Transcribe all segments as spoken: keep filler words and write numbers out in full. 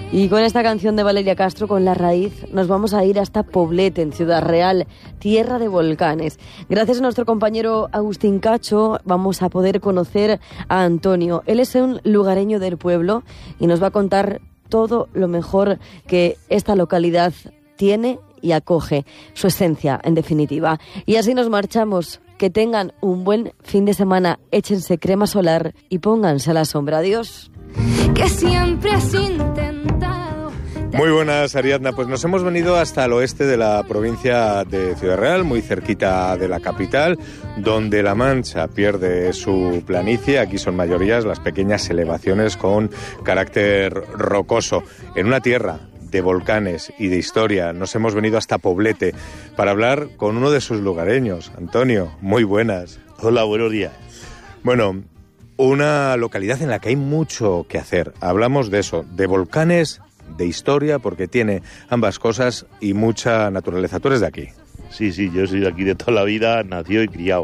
Y con esta canción de Valeria Castro, con La Raíz, nos vamos a ir hasta Poblete, en Ciudad Real, tierra de volcanes. Gracias a nuestro compañero Agustín Cacho vamos a poder conocer a Antonio. Él es un lugareño del pueblo y nos va a contar todo lo mejor que esta localidad tiene y acoge, su esencia, en definitiva. Y así nos marchamos. Que tengan un buen fin de semana, échense crema solar y pónganse a la sombra. Adiós. Que siempre has intentado. Muy buenas, Ariadna. Pues nos hemos venido hasta el oeste de la provincia de Ciudad Real, muy cerquita de la capital, donde La Mancha pierde su planicie. Aquí son mayorías las pequeñas elevaciones con carácter rocoso. En una tierra de volcanes y de historia, nos hemos venido hasta Poblete para hablar con uno de sus lugareños. Antonio, muy buenas. Hola, buenos días. Bueno, una localidad en la que hay mucho que hacer. Hablamos de eso, de volcanes, de historia, porque tiene ambas cosas y mucha naturaleza. Tú eres de aquí. Sí, sí, yo soy de aquí de toda la vida, nacido y criado.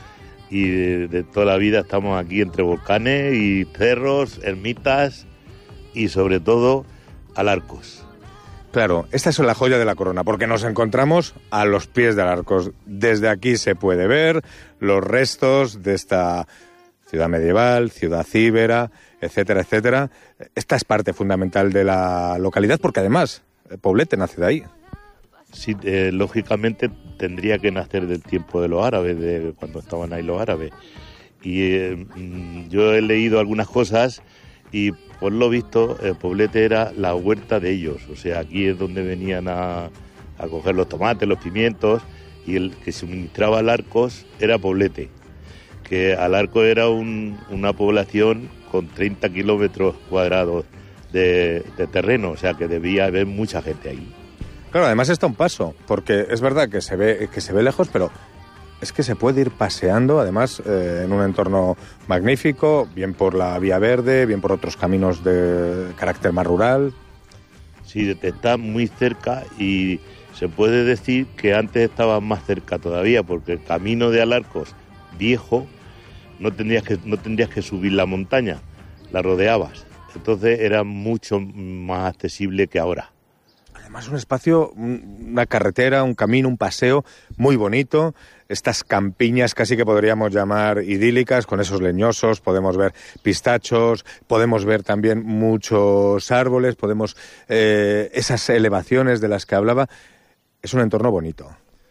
Y de, de toda la vida estamos aquí entre volcanes y cerros, ermitas y sobre todo alarcos. Claro, esta es la joya de la corona, porque nos encontramos a los pies del Alarcos. Desde aquí se puede ver los restos de esta ciudad medieval, ciudad íbera, etcétera, etcétera. Esta es parte fundamental de la localidad, porque además Poblete nace de ahí. Sí, eh, lógicamente tendría que nacer del tiempo de los árabes, de cuando estaban ahí los árabes. Y eh, yo he leído algunas cosas y por lo visto eh, Poblete era la huerta de ellos. O sea, aquí es donde venían a, a coger los tomates, los pimientos, y el que suministraba Alarcos era Poblete. Que Alarcos era un, una población con treinta kilómetros cuadrados de, de terreno, o sea que debía haber mucha gente ahí. Claro, además está un paso, porque es verdad que se ve, que se ve lejos, pero es que se puede ir paseando, además, eh, en un entorno magnífico, bien por la vía verde, bien por otros caminos de carácter más rural. Sí, está muy cerca y se puede decir que antes estaba más cerca todavía, porque el camino de Alarcos viejo no tendrías que, no tendrías que subir la montaña, la rodeabas. Entonces era mucho más accesible que ahora. Además, un espacio, una carretera, un camino, un paseo muy bonito. Estas campiñas casi que podríamos llamar idílicas, con esos leñosos, podemos ver pistachos, podemos ver también muchos árboles, podemos eh, esas elevaciones de las que hablaba. Es un entorno bonito.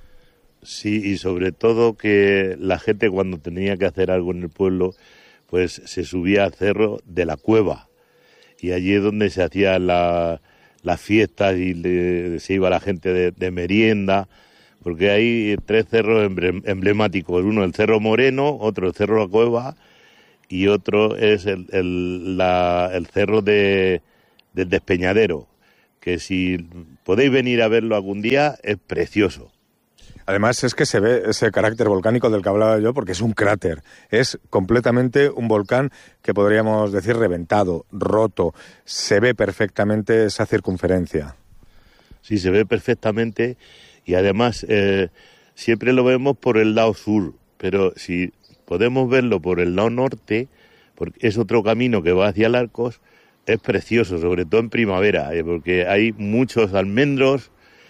Sí, y sobre todo que la gente cuando tenía que hacer algo en el pueblo, pues se subía al cerro de la Cueva. Y allí es donde se hacían la, las fiestas y le, se iba la gente de, de merienda, porque hay tres cerros emblemáticos. Uno el Cerro Moreno, otro el Cerro La Cueva y otro es el, el, la, el Cerro de, del Despeñadero, que si podéis venir a verlo algún día es precioso. Además es que se ve ese carácter volcánico del que hablaba yo, porque es un cráter, es completamente un volcán que podríamos decir reventado, roto, se ve perfectamente esa circunferencia. Sí, se ve perfectamente y además eh, siempre lo vemos por el lado sur, pero si podemos verlo por el lado norte, porque es otro camino que va hacia Alarcos, es precioso, sobre todo en primavera, eh, porque hay muchos almendros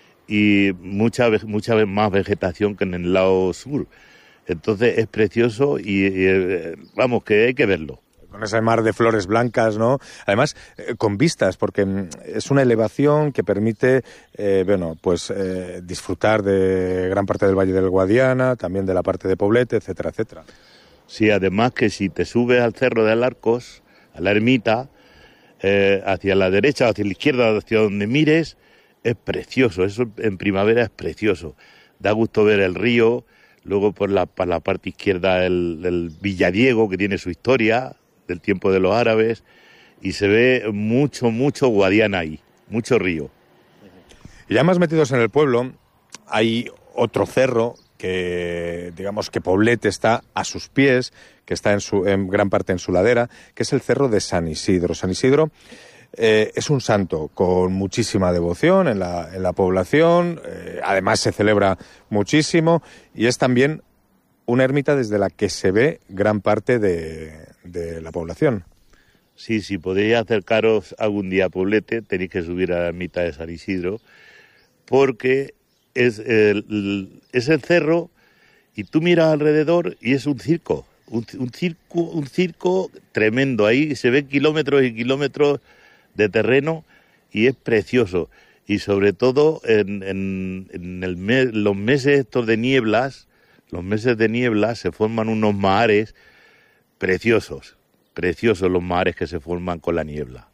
y mucha mucha más vegetación que en el lado sur. Entonces es precioso y, y vamos, que hay que verlo. Con ese mar de flores blancas, ¿no? Además, eh, con vistas, porque es una elevación que permite, eh, bueno, pues eh, disfrutar de gran parte del Valle del Guadiana, también de la parte de Poblete, etcétera, etcétera. Sí, además que si te subes al Cerro de Alarcos, a la ermita, eh, hacia la derecha, hacia la izquierda, hacia donde mires, es precioso, eso en primavera es precioso. Da gusto ver el río, luego por la, por la parte izquierda el, el Villadiego, que tiene su historia, del tiempo de los árabes, y se ve mucho, mucho Guadiana ahí, mucho río. Y ya más metidos en el pueblo, hay otro cerro que, digamos, que Poblete está a sus pies, que está en, su, en gran parte en su ladera, que es el cerro de San Isidro. San Isidro Eh, es un santo con muchísima devoción en la, en la población, eh, además se celebra muchísimo y es también una ermita desde la que se ve gran parte de, de la población. Sí, si podéis acercaros algún día a Poblete, tenéis que subir a la ermita de San Isidro, porque es el, es el cerro y tú miras alrededor y es un circo, un, un circo, un circo tremendo. Ahí se ven kilómetros y kilómetros de terreno y es precioso. Y sobre todo en, en, en el mes, los meses estos de nieblas, los meses de nieblas se forman unos mahares preciosos. Preciosos los mares que se forman con la niebla.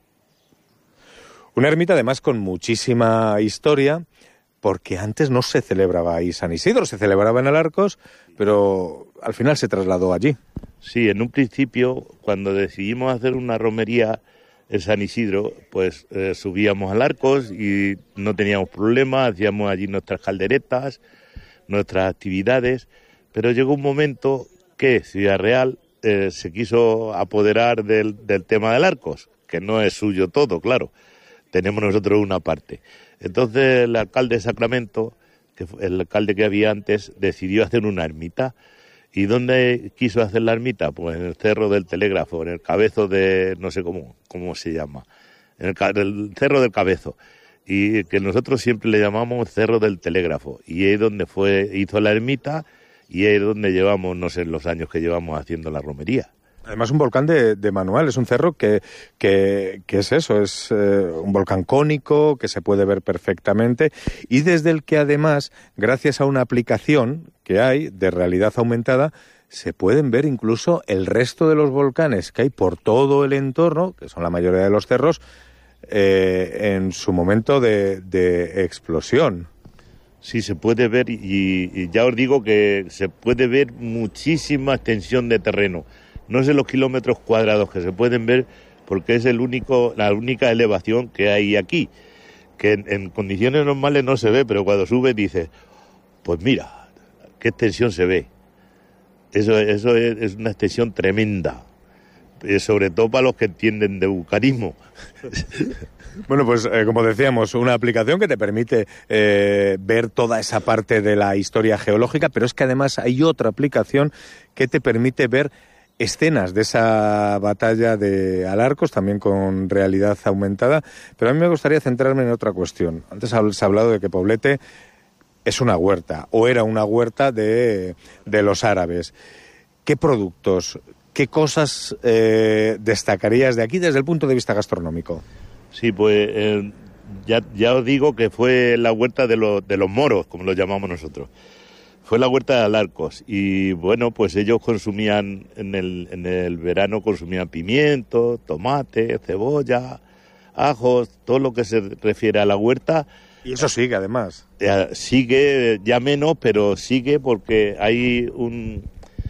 Una ermita además con muchísima historia, porque antes no se celebraba ahí San Isidro, se celebraba en Alarcos, pero al final se trasladó allí. Sí, en un principio, cuando decidimos hacer una romería en San Isidro, pues eh, subíamos a Alarcos y no teníamos problemas, hacíamos allí nuestras calderetas, nuestras actividades, pero llegó un momento que Ciudad Real Eh, se quiso apoderar del, del tema de Alarcos, que no es suyo todo, claro. Tenemos nosotros una parte. Entonces el alcalde de Sacramento, que fue el alcalde que había antes, decidió hacer una ermita. ¿Y dónde quiso hacer la ermita? Pues en el Cerro del Telégrafo, en el Cabezo de... no sé cómo, cómo se llama. En el, el Cerro del Cabezo. Y que nosotros siempre le llamamos Cerro del Telégrafo. Y ahí es donde fue, hizo la ermita. Y es donde llevamos, no sé, los años que llevamos haciendo la romería. Además un volcán de, de manual, es un cerro que, que, que es eso, es eh, un volcán cónico, que se puede ver perfectamente, y desde el que además, gracias a una aplicación que hay de realidad aumentada, se pueden ver incluso el resto de los volcanes que hay por todo el entorno, que son la mayoría de los cerros, eh, en su momento de, de explosión. Sí, se puede ver y, y ya os digo que se puede ver muchísima extensión de terreno. No sé los kilómetros cuadrados que se pueden ver porque es el único, la única elevación que hay aquí. Que en, en condiciones normales no se ve, pero cuando sube dices, pues mira, qué extensión se ve. Eso, eso es, es una extensión tremenda. Eh, sobre todo para los que entienden de vulcanismo. Bueno, pues eh, como decíamos, una aplicación que te permite eh, ver toda esa parte de la historia geológica, pero es que además hay otra aplicación que te permite ver escenas de esa batalla de Alarcos, también con realidad aumentada. Pero a mí me gustaría centrarme en otra cuestión. Antes has hablado de que Poblete es una huerta, o era una huerta de, de los árabes. ¿Qué productos, qué cosas eh, destacarías de aquí desde el punto de vista gastronómico? Sí, pues eh, ya, ya os digo que fue la huerta de los, de los moros, como lo llamamos nosotros. Fue la huerta de Alarcos y bueno, pues ellos consumían, en el, en el verano consumían pimiento, tomate, cebolla, ajos, todo lo que se refiere a la huerta. Y eso sigue además. Eh, sigue, ya menos, pero sigue porque hay un,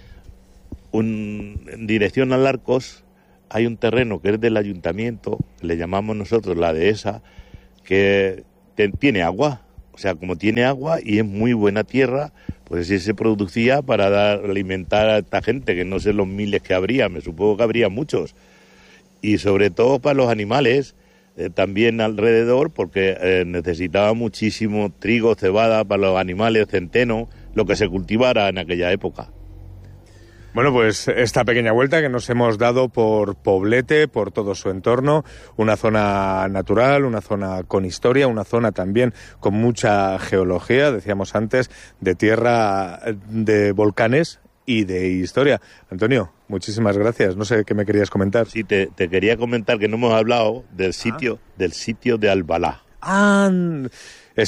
un en dirección a Alarcos. Hay un terreno que es del ayuntamiento, le llamamos nosotros la dehesa, que te, tiene agua. O sea, como tiene agua y es muy buena tierra, pues sí se producía para dar, alimentar a esta gente, que no sé los miles que habría, me supongo que habría muchos. Y sobre todo para los animales, eh, también alrededor, porque eh, necesitaba muchísimo trigo, cebada para los animales, centeno, lo que se cultivara en aquella época. Bueno, pues esta pequeña vuelta que nos hemos dado por Poblete, por todo su entorno, una zona natural, una zona con historia, una zona también con mucha geología, decíamos antes, de tierra, de volcanes y de historia. Antonio, muchísimas gracias. No sé qué me querías comentar. Sí, te, te quería comentar que no hemos hablado del sitio, ah. del sitio de Albalá. Ah,